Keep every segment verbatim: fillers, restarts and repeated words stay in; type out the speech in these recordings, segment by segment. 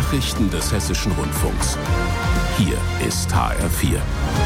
Nachrichten des Hessischen Rundfunks. Hier ist H R vier.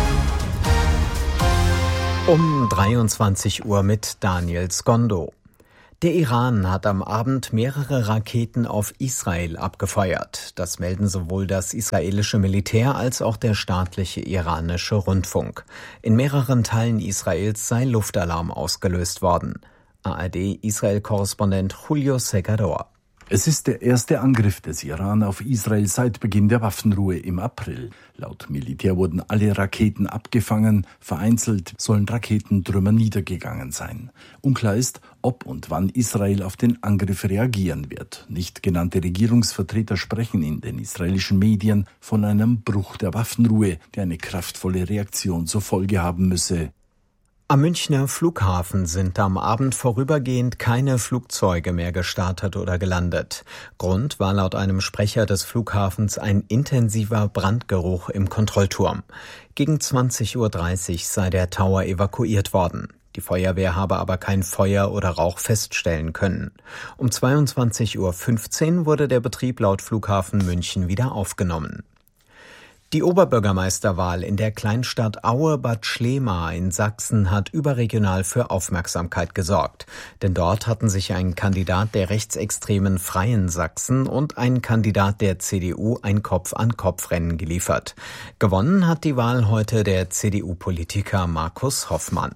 Um dreiundzwanzig Uhr mit Daniel Skondo. Der Iran hat am Abend mehrere Raketen auf Israel abgefeuert. Das melden sowohl das israelische Militär als auch der staatliche iranische Rundfunk. In mehreren Teilen Israels sei Luftalarm ausgelöst worden. A R D-Israel-Korrespondent Julio Segador. Es ist der erste Angriff des Iran auf Israel seit Beginn der Waffenruhe im April. Laut Militär wurden alle Raketen abgefangen, vereinzelt sollen Raketentrümmer niedergegangen sein. Unklar ist, ob und wann Israel auf den Angriff reagieren wird. Nicht genannte Regierungsvertreter sprechen in den israelischen Medien von einem Bruch der Waffenruhe, der eine kraftvolle Reaktion zur Folge haben müsse. Am Münchner Flughafen sind am Abend vorübergehend keine Flugzeuge mehr gestartet oder gelandet. Grund war laut einem Sprecher des Flughafens ein intensiver Brandgeruch im Kontrollturm. Gegen zwanzig Uhr dreißig sei der Tower evakuiert worden. Die Feuerwehr habe aber kein Feuer oder Rauch feststellen können. Um zweiundzwanzig Uhr fünfzehn wurde der Betrieb laut Flughafen München wieder aufgenommen. Die Oberbürgermeisterwahl in der Kleinstadt Aue-Bad Schlema in Sachsen hat überregional für Aufmerksamkeit gesorgt. Denn dort hatten sich ein Kandidat der rechtsextremen Freien Sachsen und ein Kandidat der C D U ein Kopf-an-Kopf-Rennen geliefert. Gewonnen hat die Wahl heute der C D U-Politiker Markus Hoffmann.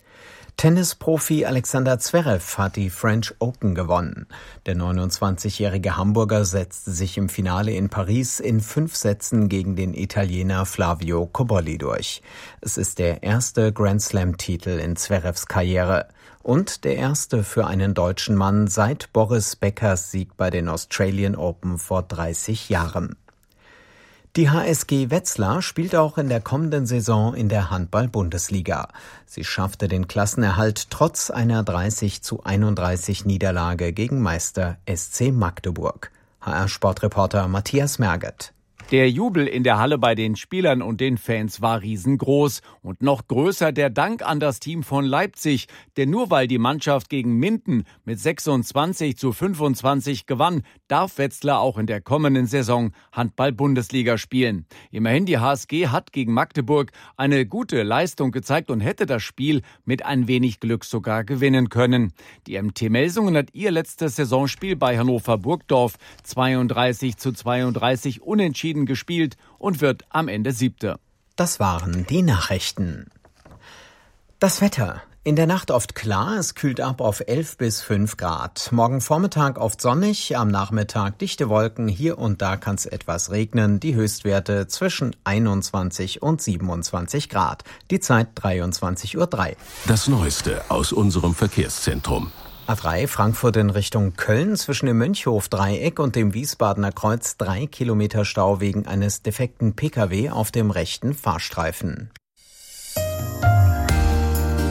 Tennisprofi Alexander Zverev hat die French Open gewonnen. Der neunundzwanzigjährige Hamburger setzte sich im Finale in Paris in fünf Sätzen gegen den Italiener Flavio Cobolli durch. Es ist der erste Grand-Slam-Titel in Zverevs Karriere und der erste für einen deutschen Mann seit Boris Beckers Sieg bei den Australian Open vor dreißig Jahren. Die H S G Wetzlar spielt auch in der kommenden Saison in der Handball-Bundesliga. Sie schaffte den Klassenerhalt trotz einer dreißig zu einunddreißig Niederlage gegen Meister S C Magdeburg. H R-Sportreporter Matthias Merget. Der Jubel in der Halle bei den Spielern und den Fans war riesengroß. Und noch größer der Dank an das Team von Leipzig. Denn nur weil die Mannschaft gegen Minden mit sechsundzwanzig zu fünfundzwanzig gewann, darf Wetzlar auch in der kommenden Saison Handball-Bundesliga spielen. Immerhin, die H S G hat gegen Magdeburg eine gute Leistung gezeigt und hätte das Spiel mit ein wenig Glück sogar gewinnen können. Die M T Melsungen hat ihr letztes Saisonspiel bei Hannover Burgdorf zweiunddreißig zu zweiunddreißig unentschieden gespielt und wird am Ende Siebte. Das waren die Nachrichten. Das Wetter. In der Nacht oft klar, es kühlt ab auf elf bis fünf Grad. Morgen Vormittag oft sonnig, am Nachmittag dichte Wolken, hier und da kann es etwas regnen. Die Höchstwerte zwischen einundzwanzig und siebenundzwanzig Grad. Die Zeit dreiundzwanzig Uhr drei. Das Neueste aus unserem Verkehrszentrum. A drei Frankfurt in Richtung Köln, zwischen dem Mönchhof-Dreieck und dem Wiesbadener Kreuz drei Kilometer Stau wegen eines defekten P K W auf dem rechten Fahrstreifen.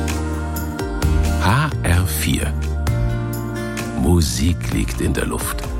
H R vier. Musik liegt in der Luft.